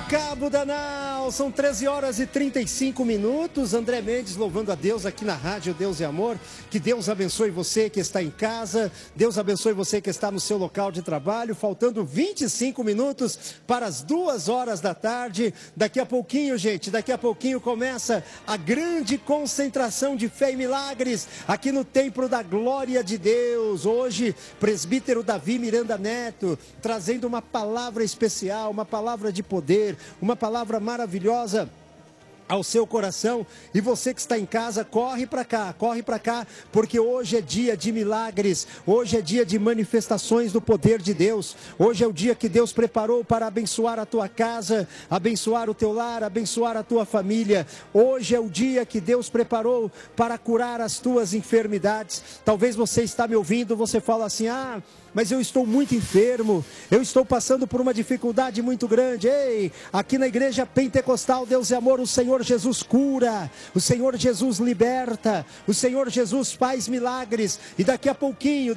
Cabo Danal, são 13 horas e 35 minutos. André Mendes louvando a Deus aqui na Rádio Deus e Amor. Que Deus abençoe você que está em casa. Deus abençoe você que está no seu local de trabalho. Faltando 25 minutos para as 2 horas da tarde. Daqui a pouquinho, gente, daqui a pouquinho começa a grande concentração de fé e milagres aqui no Templo da Glória de Deus. Hoje, presbítero Davi Miranda Neto, trazendo uma palavra especial, uma palavra de poder, uma palavra maravilhosa ao seu coração. E você que está em casa, corre para cá, porque hoje é dia de milagres, hoje é dia de manifestações do poder de Deus, hoje é o dia que Deus preparou para abençoar a tua casa, abençoar o teu lar, abençoar a tua família. Hoje é o dia que Deus preparou para curar as tuas enfermidades. Talvez você está me ouvindo, você fala assim: mas eu estou muito enfermo, eu estou passando por uma dificuldade muito grande. Ei, aqui na Igreja Pentecostal Deus e Amor, o Senhor Jesus cura, o Senhor Jesus liberta, o Senhor Jesus faz milagres. E daqui a pouquinho,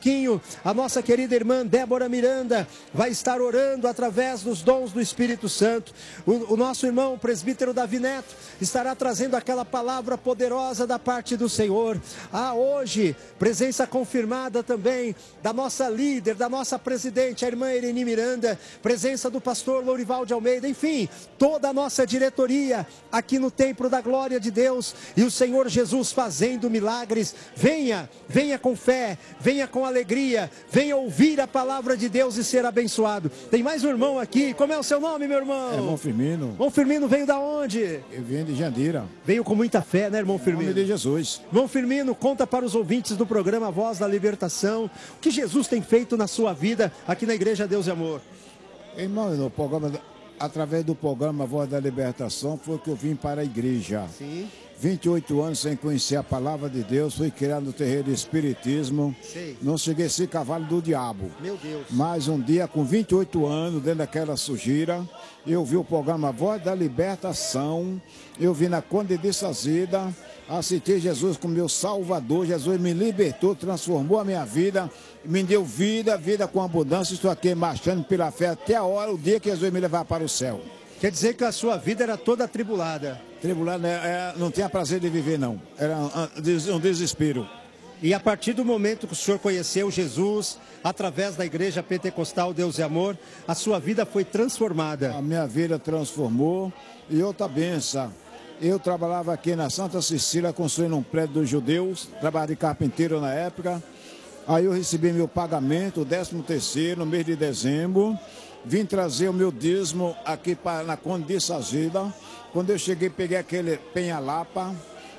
a nossa querida irmã Débora Miranda vai estar orando através dos dons do Espírito Santo. O nosso irmão, o presbítero Davi Neto, estará trazendo aquela palavra poderosa da parte do Senhor. Hoje, presença confirmada também da nossa líder, da nossa presidente, a irmã Irene Miranda, presença do pastor Lourival de Almeida, enfim, toda a nossa diretoria aqui no Templo da Glória de Deus, e o Senhor Jesus fazendo milagres. Venha com fé, venha com alegria, venha ouvir a palavra de Deus e ser abençoado. Tem mais um irmão aqui, como é o seu nome, meu irmão? Irmão Firmino. Irmão Firmino veio da onde? Eu venho de Jandira. Veio com muita fé, né, irmão Firmino? Em nome de Jesus. Irmão Firmino, conta para os ouvintes do programa Voz da Libertação, o que Jesus tem feito na sua vida aqui na Igreja Deus e Amor. Irmão, no programa, através do programa Voz da Libertação, foi que eu vim para a igreja. Sim. 28 anos sem conhecer a palavra de Deus, fui criado no terreiro do Espiritismo. Sei. Não cheguei a ser cavalo do diabo. Meu Deus. Mas um dia, com 28 anos, dentro daquela sujeira, eu vi o programa Voz da Libertação, eu vi na Conde de Sazida, aceitei Jesus como meu Salvador. Jesus me libertou, transformou a minha vida, me deu vida com abundância. Estou aqui marchando pela fé até a hora, o dia que Jesus me levar para o céu. Quer dizer que a sua vida era toda atribulada? Tribulada, não tinha prazer de viver, não. Era um desespero. E a partir do momento que o senhor conheceu Jesus, através da Igreja Pentecostal Deus e Amor, a sua vida foi transformada? A minha vida transformou. E outra benção, eu trabalhava aqui na Santa Cecília, construindo um prédio dos judeus, trabalhava de carpinteiro na época. Aí eu recebi meu pagamento, o 13º, no mês de dezembro. Vim trazer o meu dízimo aqui na Conde de Sazida. Quando eu cheguei, peguei aquele penha-lapa,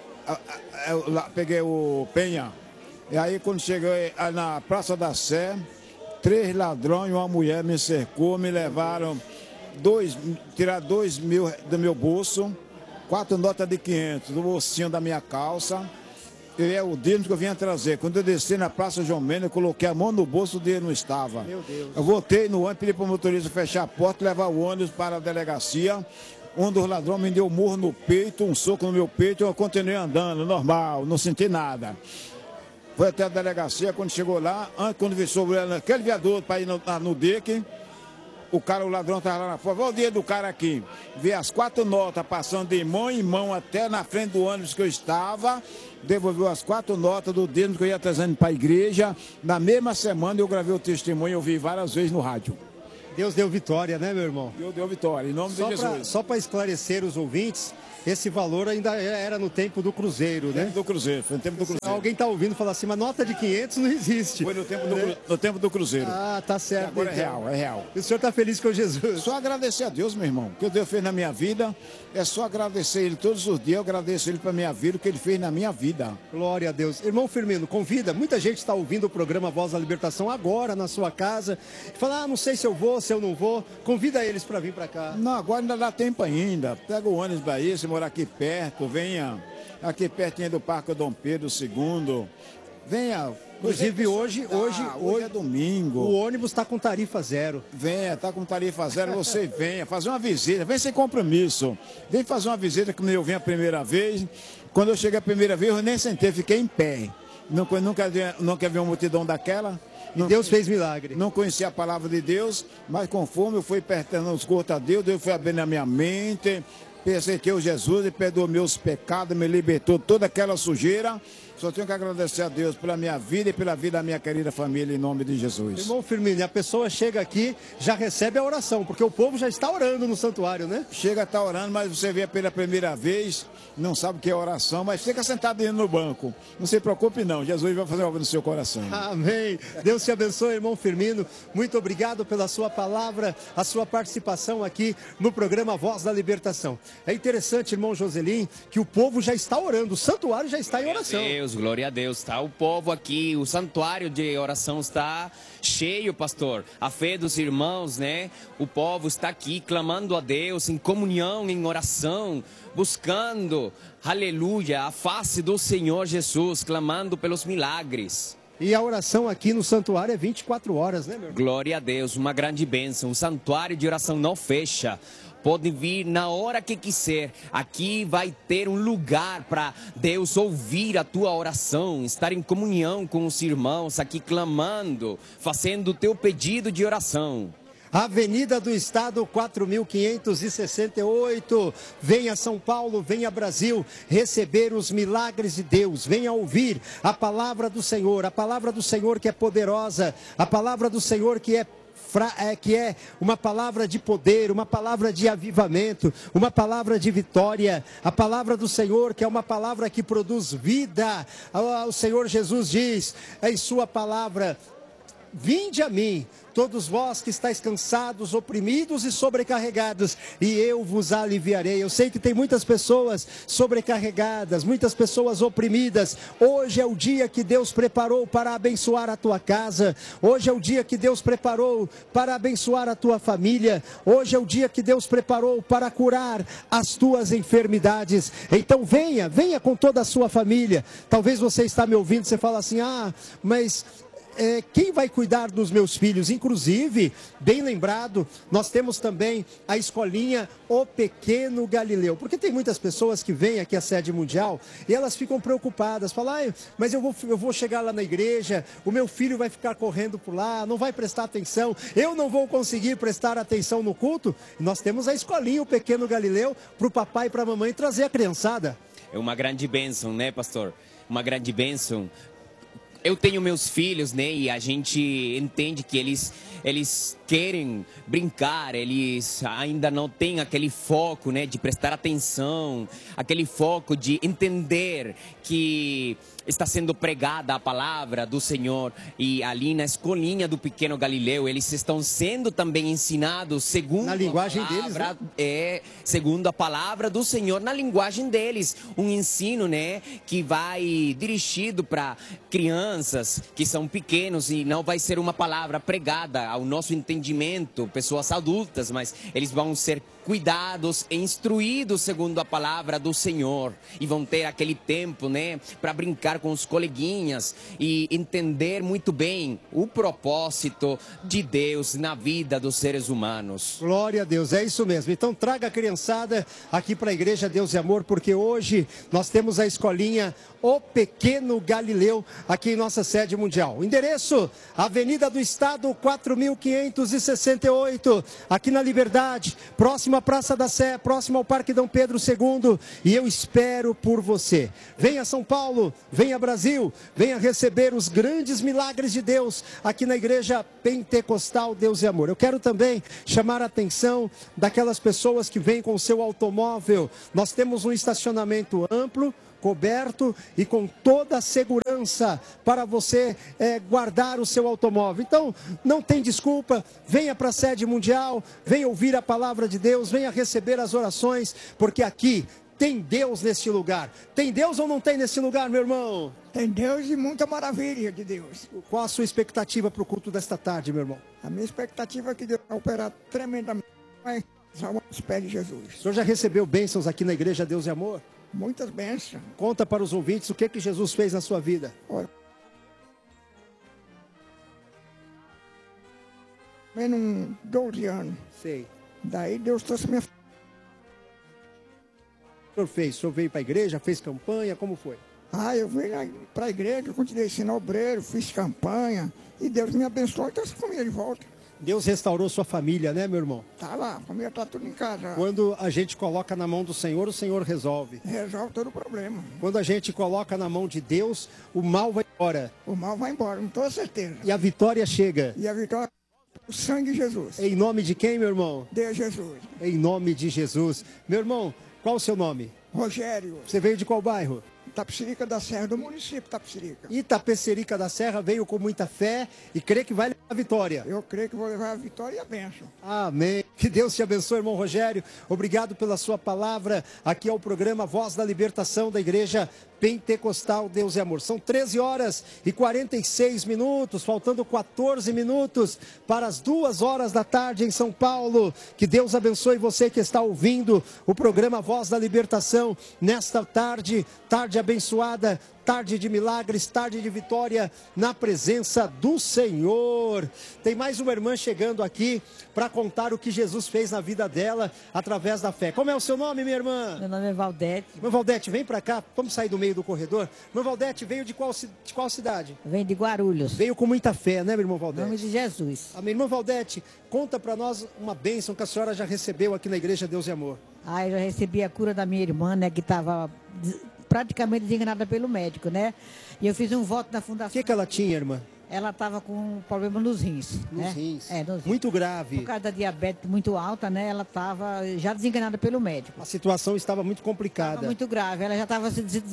peguei o penha. E aí, quando cheguei na Praça da Sé, 3 ladrões e uma mulher me cercou, me levaram, tiraram 2 mil do meu bolso, 4 notas de 500 do bolsinho da minha calça. E é o dízimo que eu vinha trazer. Quando eu desci na Praça João Mendes, eu coloquei a mão no bolso, o dinheiro não estava. Meu Deus. Eu voltei no ônibus, pedi para o motorista fechar a porta, levar o ônibus para a delegacia. Um dos ladrões me deu um murro no peito, um soco no meu peito, eu continuei andando, normal, não senti nada. Foi até a delegacia, quando chegou lá, quando vi sobre aquele viaduto para ir no DEC, o ladrão estava lá na porta. Olha o dinheiro do cara aqui. Vi as 4 notas passando de mão em mão até na frente do ônibus que eu estava. Devolveu as 4 notas do dízimo que eu ia trazendo para a igreja. Na mesma semana eu gravei o testemunho, eu vi várias vezes no rádio. Deus deu vitória, né, meu irmão? Deus deu vitória, em nome de Jesus. Só para esclarecer os ouvintes, esse valor ainda era no tempo do Cruzeiro, né? Tempo do Cruzeiro, foi no tempo do Cruzeiro. Alguém está ouvindo falar assim, mas nota de 500 não existe. Foi no tempo do Cruzeiro. Tá certo. Agora então. é real. E o senhor está feliz com Jesus? Só agradecer a Deus, meu irmão, o que Deus fez na minha vida. É só agradecer Ele todos os dias. Eu agradeço Ele para minha vida, o que Ele fez na minha vida. Glória a Deus. Irmão Firmino, convida. Muita gente está ouvindo o programa Voz da Libertação agora na sua casa. Fala, não sei se eu vou, se eu não vou. Convida eles para vir para cá. Não, agora ainda dá tempo ainda. Pega o ônibus daí, se morar aqui perto, venha. Aqui pertinho do Parque Dom Pedro II. Venha. Inclusive hoje é domingo. O ônibus está com tarifa zero. Venha, está com tarifa zero, você venha fazer uma visita, vem sem compromisso. Vem fazer uma visita, como eu vim a primeira vez. Quando eu cheguei a primeira vez, eu nem sentei, fiquei em pé. Nunca vi uma multidão daquela. E Deus fez milagre. Não conhecia a palavra de Deus, mas conforme eu fui pertencendo os cortes a Deus, Deus foi abrindo a minha mente, pensei que Jesus e perdoou meus pecados, me libertou toda aquela sujeira. Só tenho que agradecer a Deus pela minha vida e pela vida da minha querida família, em nome de Jesus. Irmão Firmino, a pessoa chega aqui, já recebe a oração, porque o povo já está orando no santuário, né? Chega a estar orando, mas você vê pela primeira vez, não sabe o que é oração, mas fica sentado aí no banco. Não se preocupe não, Jesus vai fazer algo no seu coração. Amém. Deus te abençoe, irmão Firmino. Muito obrigado pela sua palavra, a sua participação aqui no programa Voz da Libertação. É interessante, irmão Joselim, que o povo já está orando, o santuário já está em oração. Glória a Deus, tá? O povo aqui, o santuário de oração está cheio, pastor. A fé dos irmãos, né? O povo está aqui clamando a Deus em comunhão, em oração, buscando, aleluia, a face do Senhor Jesus, clamando pelos milagres. E a oração aqui no santuário é 24 horas, né, meu irmão? Glória a Deus, uma grande bênção. O santuário de oração não fecha. Pode vir na hora que quiser. Aqui vai ter um lugar para Deus ouvir a tua oração, estar em comunhão com os irmãos aqui clamando, fazendo o teu pedido de oração. Avenida do Estado 4568, venha São Paulo, venha Brasil, receber os milagres de Deus, venha ouvir a palavra do Senhor que é poderosa, a palavra do Senhor que é uma palavra de poder, uma palavra de avivamento, uma palavra de vitória, a palavra do Senhor que é uma palavra que produz vida. O Senhor Jesus diz em sua palavra: vinde a mim, todos vós que estáis cansados, oprimidos e sobrecarregados, e eu vos aliviarei. Eu sei que tem muitas pessoas sobrecarregadas, muitas pessoas oprimidas. Hoje é o dia que Deus preparou para abençoar a tua casa. Hoje é o dia que Deus preparou para abençoar a tua família. Hoje é o dia que Deus preparou para curar as tuas enfermidades. Então venha com toda a sua família. Talvez você está me ouvindo, você fala assim: mas quem vai cuidar dos meus filhos? Inclusive, bem lembrado, nós temos também a escolinha O Pequeno Galileu, porque tem muitas pessoas que vêm aqui à sede mundial e elas ficam preocupadas, falam: mas eu vou chegar lá na igreja, o meu filho vai ficar correndo por lá, não vai prestar atenção, eu não vou conseguir prestar atenção no culto. Nós temos a escolinha O Pequeno Galileu para o papai e para a mamãe trazer a criançada. É uma grande bênção, né, pastor? Uma grande bênção. Eu tenho meus filhos, né, e a gente entende que eles querem brincar, eles ainda não têm aquele foco, né, de prestar atenção, aquele foco de entender que está sendo pregada a palavra do Senhor. E ali na escolinha do Pequeno Galileu, eles estão sendo também ensinados segundo na linguagem deles, né? Segundo a palavra do Senhor, na linguagem deles. Um ensino, né, que vai dirigido para crianças que são pequenos, e não vai ser uma palavra pregada ao nosso entendimento, pessoas adultas, mas eles vão ser cuidados e instruídos segundo a palavra do Senhor, e vão ter aquele tempo, né, para brincar com os coleguinhas e entender muito bem o propósito de Deus na vida dos seres humanos. Glória a Deus, é isso mesmo. Então traga a criançada aqui para a Igreja Deus e Amor, porque hoje nós temos a escolinha O Pequeno Galileu aqui em nossa sede mundial. O endereço: Avenida do Estado 4568, aqui na Liberdade, próximo à Praça da Sé, próximo ao Parque Dom Pedro II, e eu espero por você. Venha São Paulo, venha Brasil, venha receber os grandes milagres de Deus aqui na Igreja Pentecostal Deus e Amor. Eu quero também chamar a atenção daquelas pessoas que vêm com o seu automóvel. Nós temos um estacionamento amplo, coberto e com toda a segurança para você guardar o seu automóvel. Então, não tem desculpa, venha para a sede mundial, venha ouvir a palavra de Deus, venha receber as orações, porque aqui tem Deus neste lugar. Tem Deus ou não tem nesse lugar, meu irmão? Tem Deus e muita maravilha de Deus. Qual a sua expectativa para o culto desta tarde, meu irmão? A minha expectativa é que Deus vai operar tremendamente, vai salvar os pés de Jesus. O senhor já recebeu bênçãos aqui na Igreja Deus e Amor? Muitas bênçãos. Conta para os ouvintes o que Jesus fez na sua vida. Olha, menos 12 anos. Sei. Daí Deus trouxe minha... O senhor fez? O senhor veio para a igreja, fez campanha, como foi? Eu vim para a igreja, continuei sendo obreiro, fiz campanha e Deus me abençoou e trouxe a família de volta. Deus restaurou sua família, né, meu irmão? Tá lá, a família tá tudo em casa. Quando a gente coloca na mão do Senhor, o Senhor resolve. Resolve todo o problema. Quando a gente coloca na mão de Deus, o mal vai embora. O mal vai embora, com toda certeza. E a vitória chega. E a vitória, o sangue de Jesus. Em nome de quem, meu irmão? De Jesus. Em nome de Jesus. Meu irmão, qual o seu nome? Rogério. Você veio de qual bairro? Itapecerica da Serra, do município de Itapecerica. Itapecerica da Serra, veio com muita fé e crê que vai levar a vitória. Eu creio que vou levar a vitória e a bênção. Amém. Que Deus te abençoe, irmão Rogério. Obrigado pela sua palavra. Aqui é o programa Voz da Libertação da Igreja Pentecostal Deus e Amor. São 13 horas e 46 minutos, faltando 14 minutos para as 2 horas da tarde em São Paulo. Que Deus abençoe você que está ouvindo o programa Voz da Libertação nesta tarde, tarde abençoada, tarde de milagres, tarde de vitória na presença do Senhor. Tem mais uma irmã chegando aqui para contar o que Jesus fez na vida dela através da fé. Como é o seu nome, minha irmã? Meu nome é Valdete. Irmã Valdete, vem para cá, vamos sair do meio do corredor. Irmã Valdete, veio de qual cidade? Vem de Guarulhos. Veio com muita fé, né, meu irmão Valdete? Em nome de Jesus. A minha irmã Valdete, conta para nós uma bênção que a senhora já recebeu aqui na Igreja Deus e Amor. Eu já recebi a cura da minha irmã, né, que estava praticamente desenganada pelo médico, né? E eu fiz um voto da fundação. O que ela tinha, irmã? Ela estava com um problema nos rins. Nos rins. Nos rins. Muito grave. Por causa da diabetes muito alta, né? Ela estava já desenganada pelo médico. A situação estava muito complicada. Estava muito grave. Ela já estava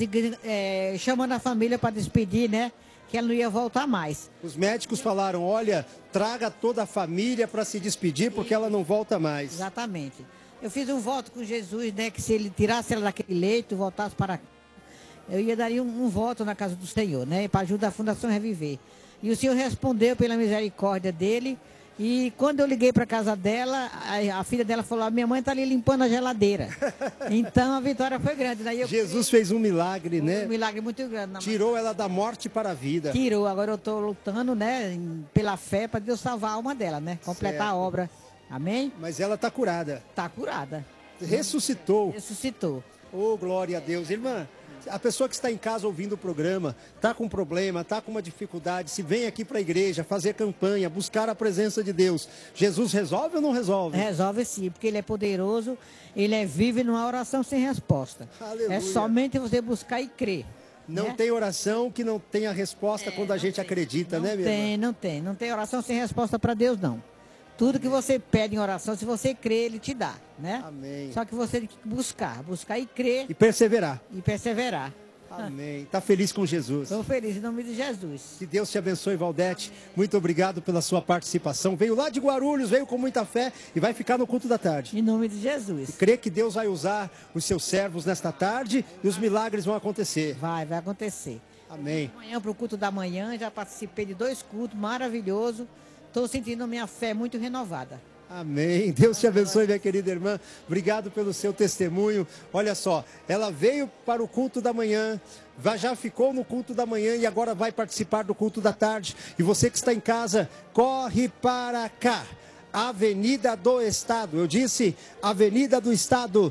chamando a família para despedir, né? Que ela não ia voltar mais. Os médicos falaram, olha, traga toda a família para se despedir, porque ela não volta mais. Exatamente. Eu fiz um voto com Jesus, né? Que se ele tirasse ela daquele leito, voltasse para... Eu ia dar um voto na casa do Senhor, né? Para ajudar a Fundação Reviver. E o Senhor respondeu pela misericórdia dele. E quando eu liguei para a casa dela, a filha dela falou, minha mãe está ali limpando a geladeira. Então a vitória foi grande. Daí Jesus fez um milagre, né? Um milagre muito grande. Tirou ela da morte para a vida. Tirou. Agora eu estou lutando, né? Pela fé, para Deus salvar a alma dela, né? Completar a obra. Amém? Mas ela está curada. Está curada. Ressuscitou. Ressuscitou. Oh, glória a Deus. Irmã, a pessoa que está em casa ouvindo o programa, está com um problema, está com uma dificuldade, se vem aqui para a igreja fazer campanha, buscar a presença de Deus, Jesus resolve ou não resolve? Resolve sim, porque Ele é poderoso, Ele é vivo numa oração sem resposta. Aleluia. É somente você buscar e crer. Não né? tem oração que não tenha resposta quando a gente acredita, né, minha irmã? Não tem oração sem resposta para Deus, não. Tudo que você pede em oração, se você crer, Ele te dá, né? Amém. Só que você tem que buscar e crer. E perseverar. E perseverar. Amém. Está feliz com Jesus? Estou feliz em nome de Jesus. Que Deus te abençoe, Valdete. Muito obrigado pela sua participação. Veio lá de Guarulhos, veio com muita fé e vai ficar no culto da tarde. Em nome de Jesus. E crê que Deus vai usar os seus servos nesta tarde e os milagres vão acontecer. Vai acontecer. Amém. Amanhã para o culto da manhã, já participei de 2 cultos maravilhosos. Estou sentindo a minha fé muito renovada. Amém. Deus te abençoe, minha querida irmã. Obrigado pelo seu testemunho. Olha só, ela veio para o culto da manhã, já ficou no culto da manhã e agora vai participar do culto da tarde. E você que está em casa, corre para cá. Avenida do Estado, eu disse Avenida do Estado,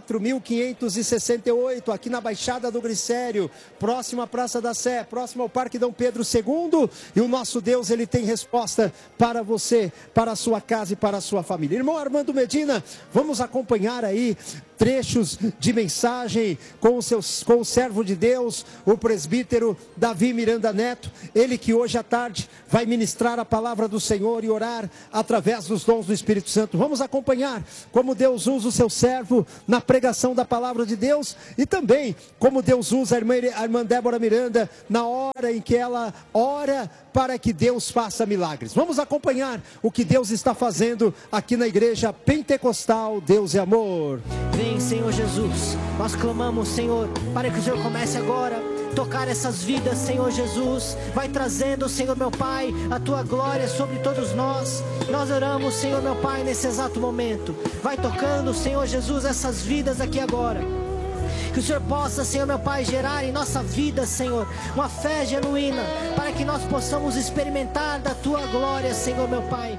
4.568, aqui na Baixada do Glicério, próximo à Praça da Sé, próximo ao Parque Dom Pedro II, e o nosso Deus, ele tem resposta para você, para a sua casa e para a sua família. Irmão Armando Medina, vamos acompanhar aí trechos de mensagem com o servo de Deus, o presbítero Davi Miranda Neto, ele que hoje à tarde vai ministrar a palavra do Senhor e orar através dos dons do Espírito Santo. Vamos acompanhar como Deus usa o seu servo na pregação da palavra de Deus e também como Deus usa a irmã Débora Miranda na hora em que ela ora para que Deus faça milagres. Vamos acompanhar o que Deus está fazendo aqui na Igreja Pentecostal Deus e Amor. Vem, Senhor Jesus, nós clamamos, Senhor, para que o Senhor comece agora a tocar essas vidas, Senhor Jesus. Vai trazendo, Senhor meu Pai, a Tua glória sobre todos nós. Nós oramos, Senhor meu Pai, nesse exato momento. Vai tocando, Senhor Jesus, essas vidas aqui agora. Que o Senhor possa, Senhor meu Pai, gerar em nossa vida, Senhor, uma fé genuína, para que nós possamos experimentar da Tua glória, Senhor meu Pai.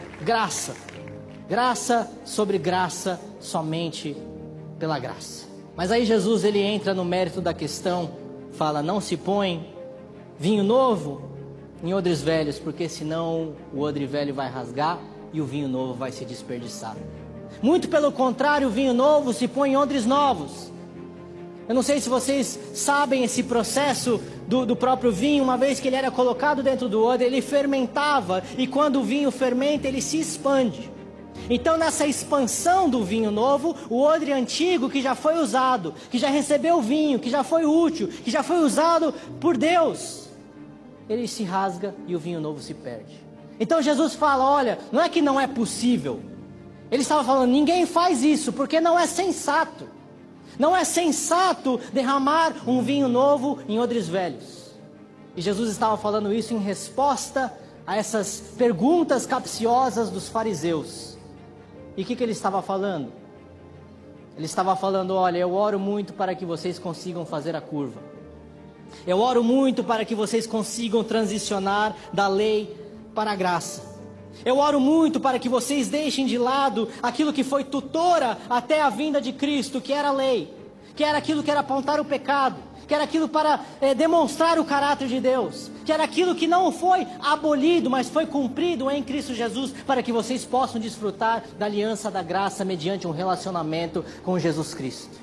Graça sobre graça, somente pela graça. Mas aí Jesus ele entra no mérito da questão, fala: não se põe vinho novo em odres velhos, porque senão o odre velho vai rasgar e o vinho novo vai se desperdiçar. Muito pelo contrário, o vinho novo se põe em odres novos. Eu não sei se vocês sabem esse processo do próprio vinho. Uma vez que ele era colocado dentro do odre, ele fermentava, e quando o vinho fermenta, ele se expande. Então, nessa expansão do vinho novo, o odre antigo que já foi usado, que já recebeu o vinho, que já foi útil, que já foi usado por Deus, ele se rasga e o vinho novo se perde. Então Jesus fala: olha, não é que não é possível. Ele estava falando: ninguém faz isso, porque não é sensato. Não é sensato derramar um vinho novo em odres velhos. E Jesus estava falando isso em resposta a essas perguntas capciosas dos fariseus. E o que ele estava falando? Ele estava falando: olha, eu oro muito para que vocês consigam fazer a curva. Eu oro muito para que vocês consigam transicionar da lei para a graça. Eu oro muito para que vocês deixem de lado aquilo que foi tutora até a vinda de Cristo, que era a lei, que era aquilo que era apontar o pecado, que era aquilo para demonstrar o caráter de Deus, que era aquilo que não foi abolido, mas foi cumprido em Cristo Jesus, para que vocês possam desfrutar da aliança da graça mediante um relacionamento com Jesus Cristo.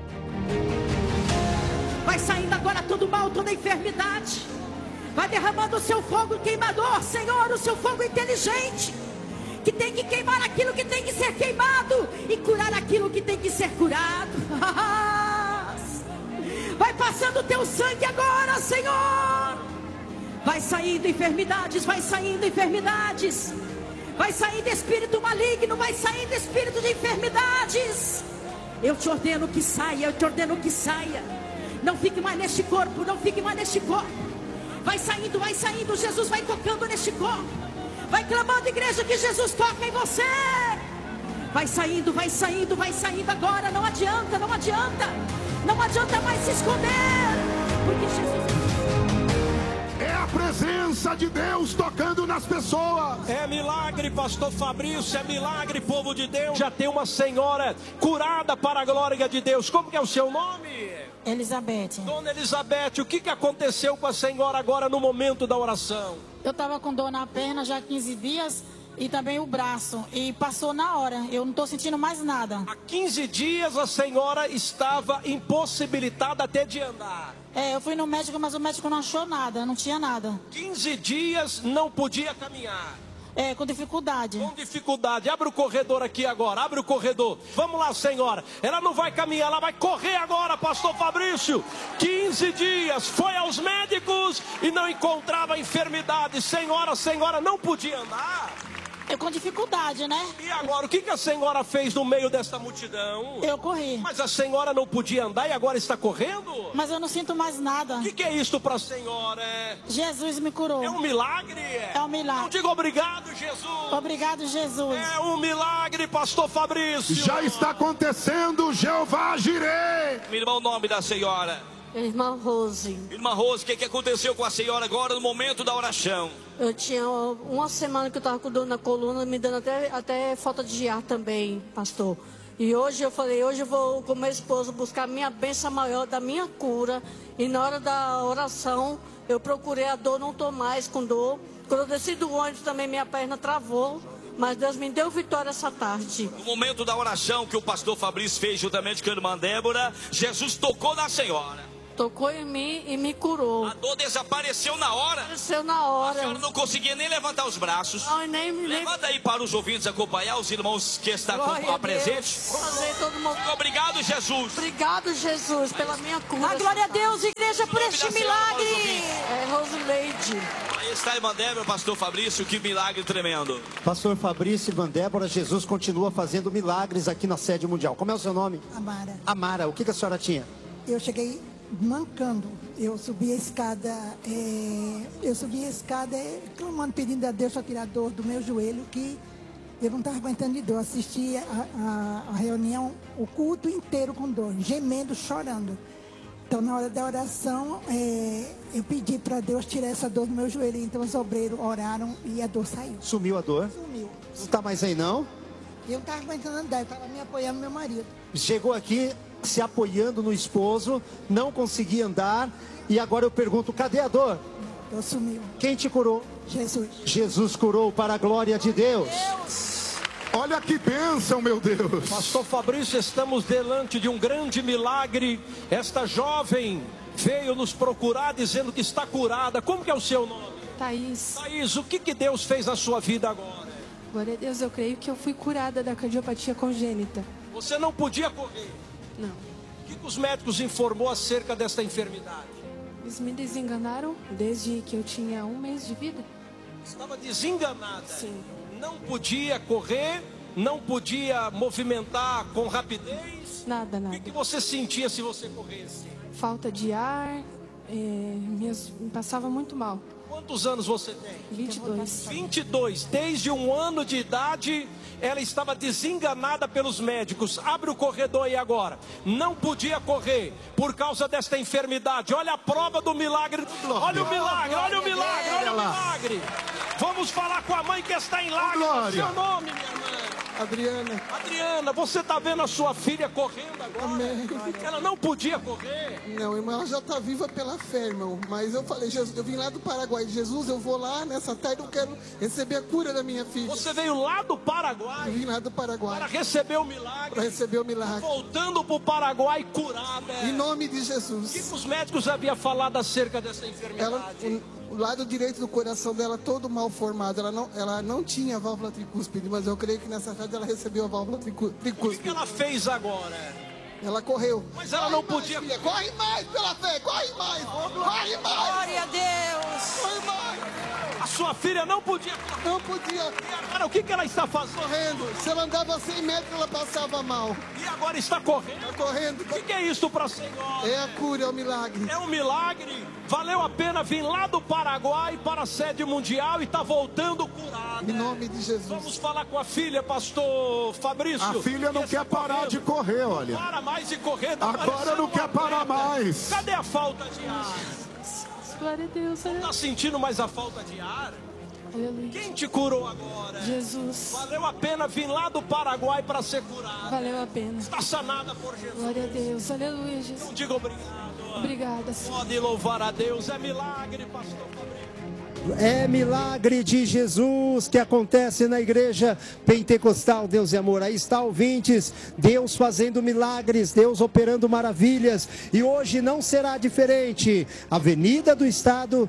Vai saindo agora todo mal, toda enfermidade. Vai derramando o seu fogo queimador, Senhor, o seu fogo inteligente, que tem que queimar aquilo que tem que ser queimado e curar aquilo que tem que ser curado. Vai passando o teu sangue agora, Senhor. Vai saindo enfermidades, vai saindo enfermidades. Vai saindo espírito maligno, vai saindo espírito de enfermidades. Eu te ordeno que saia, eu te ordeno que saia. Não fique mais neste corpo, não fique mais neste corpo. Vai saindo, Jesus vai tocando neste corpo. Vai clamando, igreja, que Jesus toca em você. Vai saindo, vai saindo, vai saindo agora. Não adianta, não adianta. Não adianta mais se esconder, porque Jesus... É a presença de Deus tocando nas pessoas. É milagre, pastor Fabrício, é milagre, povo de Deus. Já tem uma senhora curada para a glória de Deus. Como que é o seu nome? Elizabeth. Dona Elizabeth, o que aconteceu com a senhora agora no momento da oração? Eu estava com dor na perna já há 15 dias e também o braço. E passou na hora, eu não estou sentindo mais nada. Há 15 dias a senhora estava impossibilitada até de andar. Eu fui no médico, mas o médico não achou nada, não tinha nada. 15 dias não podia caminhar. Com dificuldade. Com dificuldade. Abre o corredor aqui agora, abre o corredor. Vamos lá, senhora. Ela não vai caminhar, ela vai correr agora, pastor Fabrício. 15 dias, foi aos médicos e não encontrava enfermidade. Senhora não podia andar. Com dificuldade, né? E agora, o que a senhora fez no meio dessa multidão? Eu corri. Mas a senhora não podia andar e agora está correndo? Mas eu não sinto mais nada. O que é isto para a senhora? Jesus me curou. É um milagre? É um milagre. Não diga obrigado, Jesus. Obrigado, Jesus. É um milagre, pastor Fabrício. Já está acontecendo, Jeová Jireh. Me irmão, o nome da senhora? Irmã Rose. Irmã Rose, o que aconteceu com a senhora agora no momento da oração? Eu tinha uma semana que eu estava com dor na coluna, me dando até falta de ar também, pastor. E hoje eu falei, hoje eu vou com meu esposo buscar a minha bênção maior da minha cura. E na hora da oração, eu procurei a dor, não estou mais com dor. Quando eu desci do ônibus também minha perna travou. Mas Deus me deu vitória essa tarde. No momento da oração que o pastor Fabrício fez juntamente com a irmã Débora, Jesus tocou na senhora. Tocou em mim e me curou. A dor desapareceu na hora. Desapareceu na hora. A senhora não conseguia nem levantar os braços. Não, nem levanta aí para os ouvintes acompanhar, os irmãos que estão presentes. Muito obrigado, Jesus. Obrigado, Jesus, pela minha cura. A glória a Deus, igreja, por este milagre. É Rosileide. Aí está a irmã Débora, pastor Fabrício, que milagre tremendo. Pastor Fabrício, irmã Débora, Jesus continua fazendo milagres aqui na sede mundial. Como é o seu nome? Amara. Amara, o que a senhora tinha? Eu cheguei mancando, eu subi a escada, clamando, pedindo a Deus para tirar a dor do meu joelho, que eu não estava aguentando de dor. Assisti a reunião, o culto inteiro com dor, gemendo, chorando. Então, na hora da oração, eu pedi para Deus tirar essa dor do meu joelho. Então, os obreiros oraram e a dor saiu. Sumiu a dor? Sumiu. Não está mais aí, não? Eu não estava aguentando andar, eu estava me apoiando meu marido. Chegou aqui se apoiando no esposo, não conseguia andar. E agora eu pergunto, cadê a dor? Eu sumiu. Quem te curou? Jesus. Jesus curou, para a glória de Deus. Olha que bênção, meu Deus. Pastor Fabrício, estamos diante de um grande milagre. Esta jovem veio nos procurar dizendo que está curada. Como que é o seu nome? Thaís. Thaís, o que Deus fez na sua vida agora? Glória a Deus, eu creio que eu fui curada da cardiopatia congênita. Você não podia correr? Não. O que os médicos informou acerca desta enfermidade? Eles me desenganaram desde que eu tinha 1 mês de vida. Estava desenganada? Sim. Não podia correr, não podia movimentar com rapidez? Nada. O que você sentia se você corresse? Falta de ar, me passava muito mal. Quantos anos você tem? 22. 22. Desde 1 ano de idade, ela estava desenganada pelos médicos. Abre o corredor aí agora. Não podia correr por causa desta enfermidade. Olha a prova do milagre. Olha o milagre, olha o milagre, olha o milagre. Vamos falar com a mãe que está em lágrimas. Seu nome, minha irmã? Adriana. Adriana, você está vendo a sua filha correndo agora? Amém. Ela não podia correr. Não, irmão, ela já está viva pela fé, irmão. Mas eu falei, Jesus, eu vim lá do Paraguai. Jesus, eu vou lá nessa tarde, eu quero receber a cura da minha filha. Você veio lá do Paraguai? Eu vim lá do Paraguai. Para receber o milagre. Para receber o milagre. Voltando para o Paraguai curada. Em nome de Jesus. O que os médicos haviam falado acerca dessa enfermidade? O lado direito do coração dela todo mal formado. Ela não tinha válvula tricúspide, mas eu creio que nessa tarde ela recebeu a válvula tricúspide. O que ela fez agora? Ela correu. Mas ela não podia. Filha, corre mais pela fé, corre mais. Corre mais. Glória a Deus. Corre mais. A sua filha não podia. Não podia. E agora o que ela está fazendo? Correndo. Se ela andava 100 metros, ela passava mal. E agora está correndo? Está correndo. O que é isso para a senhora? É a cura, é o milagre. É um milagre. Valeu a pena vir lá do Paraguai para a sede mundial e está voltando curada. Em nome de Jesus. Vamos falar com a filha, pastor Fabrício. A filha não quer parar de correr, olha. Não para mais de correr. Agora não quer parar mais. Cadê a falta de ar? Glória a Deus. Não está sentindo mais a falta de ar? Aleluia. Quem te curou agora? Jesus. Valeu a pena vir lá do Paraguai para ser curada. Valeu a pena. Está sanada por Jesus. Glória a Deus. Aleluia, Jesus. Então diga obrigado. Obrigada, Senhor. Pode louvar a Deus. É milagre, pastor Fabrício. É milagre de Jesus que acontece na igreja pentecostal Deus e Amor. Aí está, ouvintes, Deus fazendo milagres, Deus operando maravilhas. E hoje não será diferente. Avenida do Estado,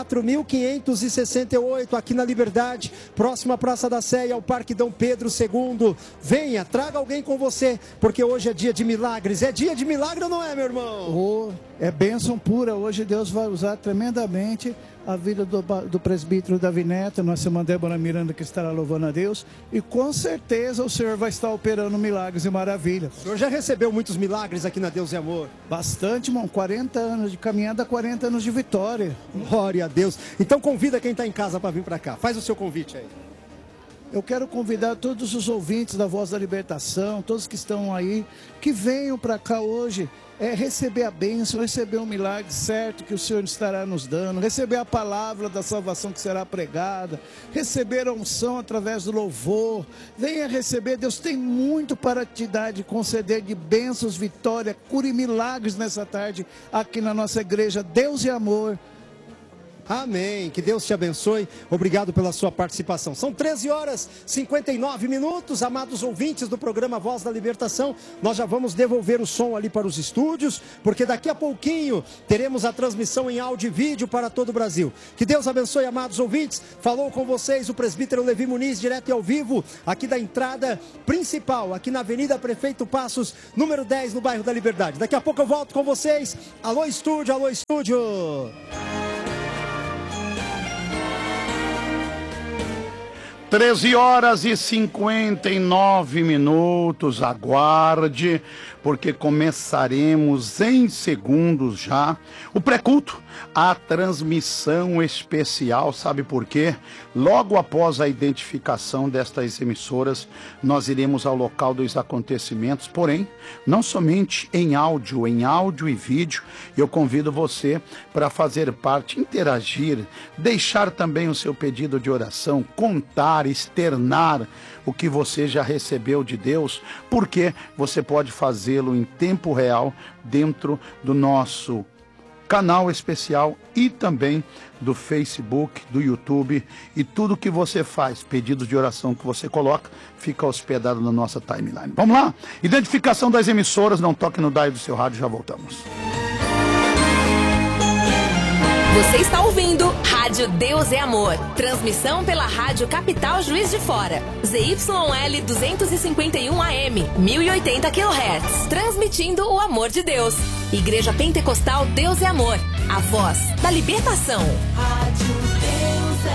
4.568, aqui na Liberdade, próxima à Praça da Sé, ao Parque Dom Pedro II. Venha, traga alguém com você, porque hoje é dia de milagres. É dia de milagre ou não é, meu irmão? É bênção pura. Hoje Deus vai usar tremendamente a vida do presbítero Davi Neto, nossa irmã Débora Miranda, que estará louvando a Deus, e com certeza o Senhor vai estar operando milagres e maravilhas. O Senhor já recebeu muitos milagres aqui na Deus e Amor? Bastante, irmão, 40 anos de caminhada, 40 anos de vitória. Glória a Deus. Então convida quem está em casa para vir para cá, faz o seu convite aí. Eu quero convidar todos os ouvintes da Voz da Libertação, todos que estão aí, que venham para cá hoje, receber a bênção, receber o milagre certo que o Senhor estará nos dando, receber a palavra da salvação que será pregada, receber a unção através do louvor. Venha receber, Deus tem muito para te dar, de conceder de bênçãos, vitória, cura e milagres nessa tarde, aqui na nossa igreja, Deus e Amor. Amém, que Deus te abençoe, obrigado pela sua participação. São 13h59, amados ouvintes do programa Voz da Libertação. Nós já vamos devolver o som ali para os estúdios, porque daqui a pouquinho teremos a transmissão em áudio e vídeo para todo o Brasil. Que Deus abençoe, amados ouvintes. Falou com vocês o presbítero Levi Muniz, direto e ao vivo, aqui da entrada principal, aqui na Avenida Prefeito Passos, número 10, no bairro da Liberdade. Daqui a pouco eu volto com vocês. Alô estúdio, alô estúdio. 13h59, aguarde, porque começaremos em segundos já o pré-culto, a transmissão especial, sabe por quê? Logo após a identificação destas emissoras, nós iremos ao local dos acontecimentos, porém, não somente em áudio e vídeo. Eu convido você para fazer parte, interagir, deixar também o seu pedido de oração, contar, externar o que você já recebeu de Deus, porque você pode fazer fazê-lo em tempo real dentro do nosso canal especial e também do Facebook, do YouTube, e tudo que você faz, pedidos de oração que você coloca, fica hospedado na nossa timeline. Vamos lá? Identificação das emissoras, não toque no dial do seu rádio, já voltamos. Você está ouvindo Rádio Deus é Amor. Transmissão pela Rádio Capital Juiz de Fora. ZYL 251 AM, 1080 kHz. Transmitindo o amor de Deus. Igreja Pentecostal Deus é Amor. A voz da libertação. Rádio Deus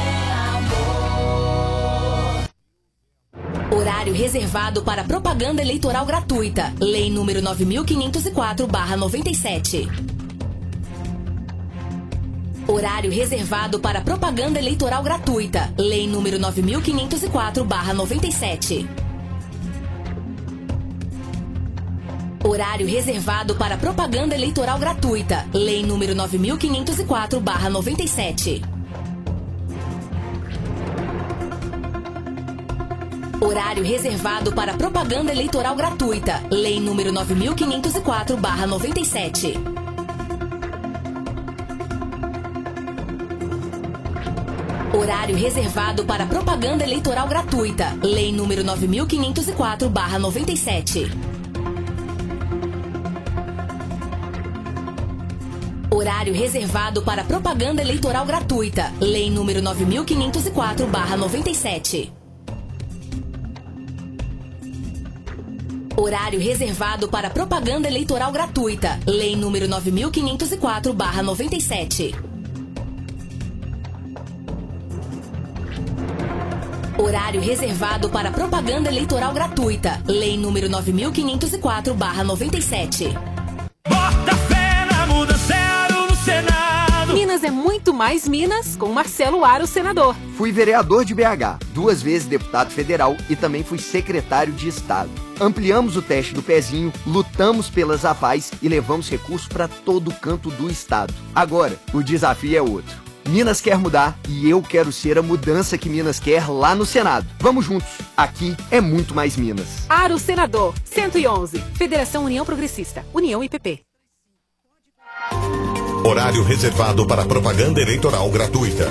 é Amor. Horário reservado para propaganda eleitoral gratuita. Lei número 9504/97. Horário reservado para propaganda eleitoral gratuita. Lei número 9504/97. Horário reservado para propaganda eleitoral gratuita. Lei número 9504/97. Horário reservado para propaganda eleitoral gratuita. Lei número 9504/97. Horário reservado para propaganda eleitoral gratuita. Lei número 9504/97. Horário reservado para propaganda eleitoral gratuita. Lei número 9504/97. Horário reservado para propaganda eleitoral gratuita. Lei número 9504/97. Horário reservado para propaganda eleitoral gratuita. Lei número 9504/97. Bota fé na mudança, Aro no Senado. Minas é muito mais Minas com Marcelo Aro, senador. Fui vereador de BH, 2 vezes deputado federal e também fui secretário de Estado. Ampliamos o teste do pezinho, lutamos pelas avais e levamos recursos para todo canto do estado. Agora, o desafio é outro. Minas quer mudar e eu quero ser a mudança que Minas quer lá no Senado. Vamos juntos. Aqui é muito mais Minas. Aro Senador, 111. Federação União Progressista. União e PP. Horário reservado para propaganda eleitoral gratuita.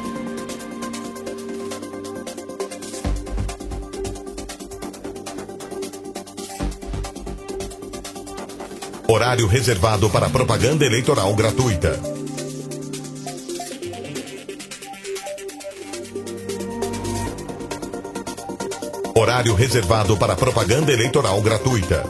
Horário reservado para propaganda eleitoral gratuita. Horário reservado para propaganda eleitoral gratuita.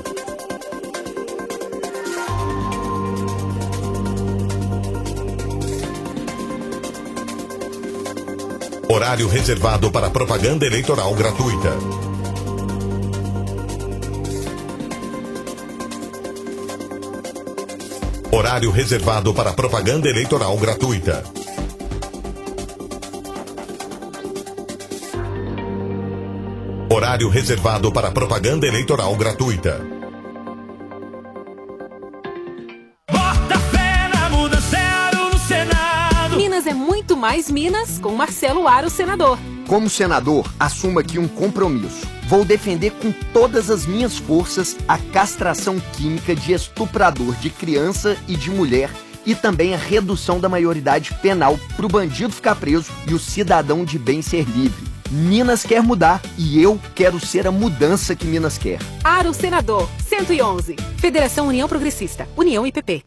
Horário reservado para propaganda eleitoral gratuita. Horário reservado para propaganda eleitoral gratuita. Horário reservado para propaganda eleitoral gratuita. Bota fé na mudança, Aro no Senado. Minas é muito mais Minas com Marcelo Aro, senador. Como senador, assumo aqui um compromisso. Vou defender com todas as minhas forças a castração química de estuprador de criança e de mulher e também a redução da maioridade penal para o bandido ficar preso e o cidadão de bem ser livre. Minas quer mudar e eu quero ser a mudança que Minas quer. Aro Senador, 111. Federação União Progressista. União e PP.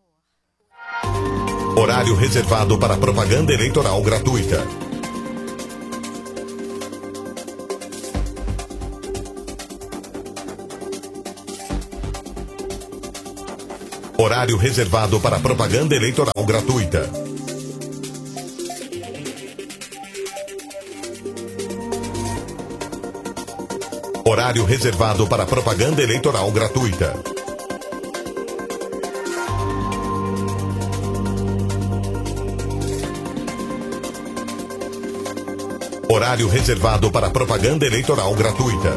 Horário reservado para propaganda eleitoral gratuita. Horário reservado para propaganda eleitoral gratuita. Horário reservado para propaganda eleitoral gratuita. Horário reservado para propaganda eleitoral gratuita.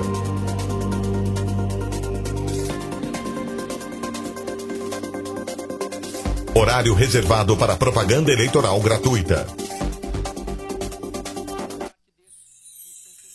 Horário reservado para propaganda eleitoral gratuita.